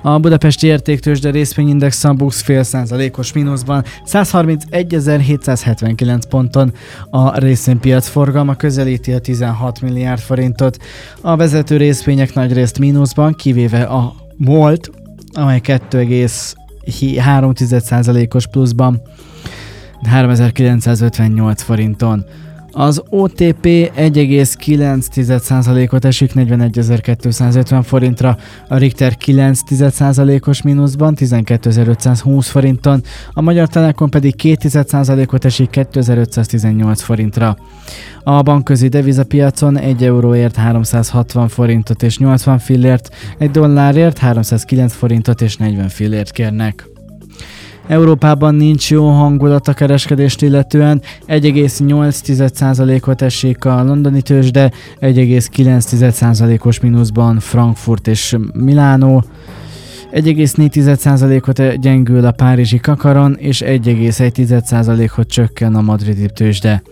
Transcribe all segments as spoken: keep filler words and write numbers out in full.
A budapesti értéktőzsde részvényindex a BUX fél százalékos mínuszban százharmincegyezer-hétszázhetvenkilenc ponton. A részvénypiac forgalma közelíti a tizenhat milliárd forintot. A vezető részvények nagyrészt mínuszban, kivéve a MOLT, amely kettő egész három százalékos pluszban háromezer-kilencszázötvennyolc forinton. Az o té pé egy egész kilenc százalékot esik negyvenegyezer-kétszázötven forintra, a Richter kilenc százalékos mínuszban tizenkétezer-ötszázhúsz forinton, a Magyar Telekom pedig két százalékot esik kétezer-ötszáztizennyolc forintra. A bankközi devizapiacon egy euróért háromszázhatvan forintot és nyolcvan fillért, egy dollárért háromszázkilenc forintot és negyven fillért kérnek. Európában nincs jó hangulat a kereskedést illetően, egy egész nyolc százalékot esik a londoni tőzsde, egy egész kilenc százalékos mínuszban Frankfurt és Milánó, egy egész négy százalékot gyengül a párizsi kakaron, és egy egész egy százalékot csökken a madridi tőzsde.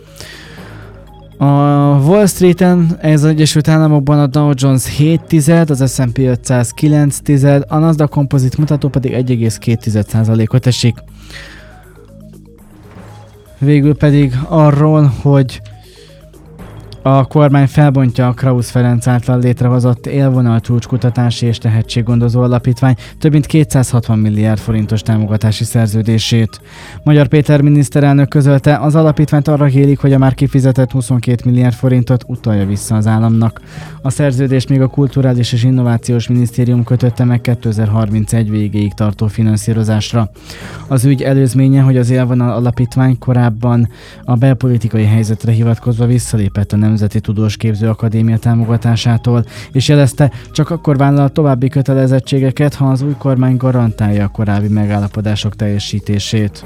A Wall Streeten, ez az Egyesült Államokban a Dow Jones hét tized, az es and pé ötszáz kilenc tized, a Nasdaq Composite mutató pedig egy egész két százalékot esik. Végül pedig arról, hogy a kormány felbontja a Krausz Ferenc által létrehozott élvonal csúcskutatási és tehetséggondozó alapítvány több mint kétszázhatvan milliárd forintos támogatási szerződését. Magyar Péter miniszterelnök közölte, az alapítványt arra kérik, hogy a már kifizetett huszonkét milliárd forintot utalja vissza az államnak. A szerződést még a Kulturális és Innovációs Minisztérium kötötte meg kétezer-harmincegy végéig tartó finanszírozásra. Az ügy előzménye, hogy az élvonal alapítvány korábban a belpolitikai helyzetre hivatkozva visszalépett a Nemzeti Tudósképző Akadémia támogatásától, és jelezte, csak akkor vállal további kötelezettségeket, ha az új kormány garantálja a korábbi megállapodások teljesítését.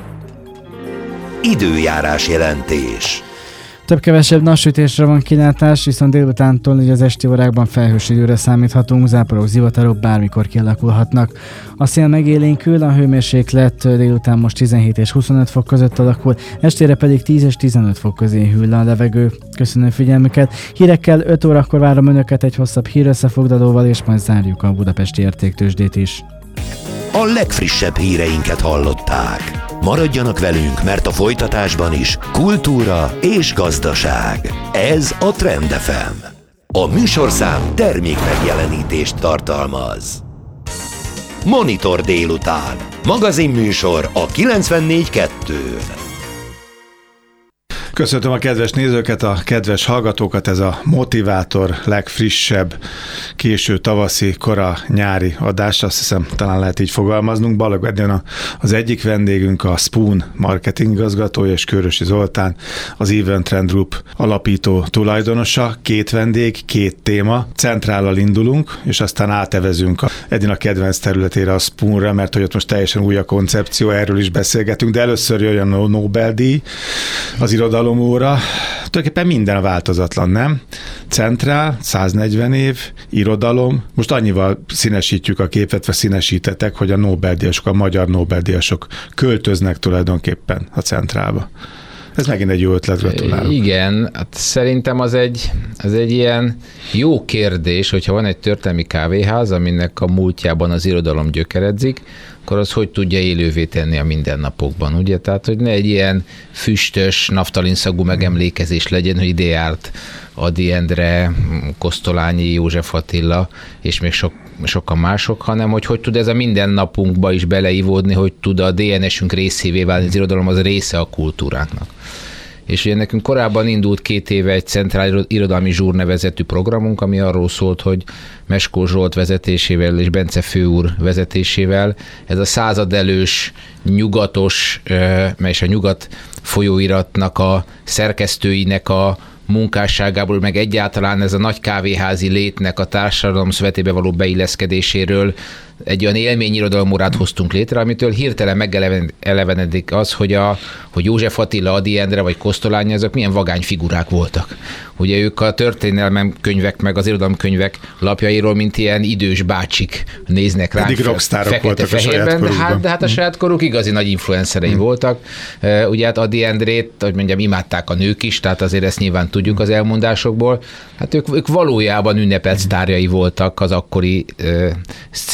Időjárás jelentés. Több-kevesebb napsütésre van kilátás, viszont délutántól így az esti órákban felhős időre számíthatunk, záporok, zivatarok bármikor kialakulhatnak. A szél megélénkül, a hőmérséklet délután most tizenhét és huszonöt fok között alakul, estére pedig tíz és tizenöt fok közé hűl a levegő. Köszönöm figyelmüket, hírekkel öt órakor várom önöket egy hosszabb hírösszefoglalóval, és majd zárjuk a budapesti értéktőzsdét is. A legfrissebb híreinket hallották. Maradjanak velünk, mert a folytatásban is kultúra és gazdaság. Ez a Trend ef em. A műsorszám termék megjelenítést tartalmaz. Monitor délután. Magazinműsor a kilencvennégy kettőn. Köszöntöm a kedves nézőket, a kedves hallgatókat, ez a Motivátor legfrissebb, késő tavaszi, kora nyári adás, azt hiszem talán lehet így fogalmaznunk. Balogh Edina az egyik vendégünk, a Spoon marketing igazgatója, és Kőrösi Zoltán, az Event Trend Group alapító tulajdonosa. Két vendég, két téma, centrállal indulunk, és aztán átevezünk a Edina kedvenc területére, a Spoonra, mert hogy ott most teljesen új a koncepció, erről is beszélgetünk, de először jöjjön a Nobel-díj, az irodalom óra. Tulajdonképpen minden változatlan, nem? Centrál, száznegyven év, irodalom. Most annyival színesítjük a képet, vagy színesítetek, hogy a Nobel-díjasok, a magyar Nobel-díjasok költöznek tulajdonképpen a Centrálba. Ez megint egy jó ötlet, gratulálok. Igen, hát szerintem az egy, az egy ilyen jó kérdés, hogyha van egy történelmi kávéház, aminek a múltjában az irodalom gyökeredzik, akkor az hogy tudja élővé tenni a mindennapokban, ugye? Tehát, hogy ne egy ilyen füstös, naftalinszagú megemlékezés legyen, hogy ide járt Ady Endre, Kosztolányi, József Attila, és még sok, sokan mások, hanem hogy hogy tud ez a mindennapunkba is beleivódni, hogy tud a dé en es-ünk részévé válni, az irodalom az része a kultúránknak. És ugye nekünk korábban indult két éve egy Centrál Irodalmi Zsúr nevezetű programunk, ami arról szólt, hogy Meskó Zsolt vezetésével és Bence főúr vezetésével ez a századelős, nyugatos, és a Nyugat folyóiratnak a szerkesztőinek a munkásságából, meg egyáltalán ez a nagy kávéházi létnek a társadalom szövetébe való beilleszkedéséről egy olyan élményirodalomórát hoztunk létre, amitől hirtelen megelevenedik az, hogy, a, hogy József Attila, Ady Endre vagy Kosztolányi, azok milyen vagány figurák voltak. Ugye ők a történelem könyvek, meg az irodalomkönyvek lapjairól, mint ilyen idős bácsik néznek rá. Pedig rockstárok voltak a saját de korukban. hát, de hát a saját koruk igazi nagy influencerei hmm. voltak. Ugye hát Ady Endrét, hogy mondjam, imádták a nők is, tehát azért ezt nyilván tudjuk az elmondásokból. Hát ők, ők valójában ünnepelt sztárjai voltak az akkori